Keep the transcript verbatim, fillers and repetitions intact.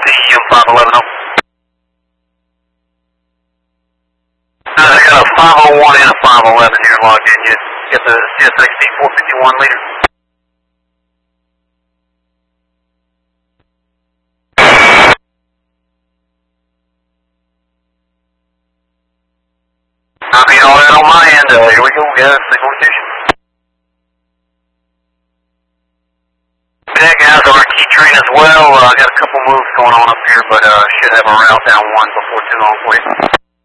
U five eleven oh. I got a five oh one and a five eleven here logged in. You get the C S X D four fifty-one leader. I mean, all that on my end. Uh, here we go. Yeah, signal station. Yeah, guys, on our key train as well. I uh, got a couple moves going on up here, but uh, should have a route down one before too long for you.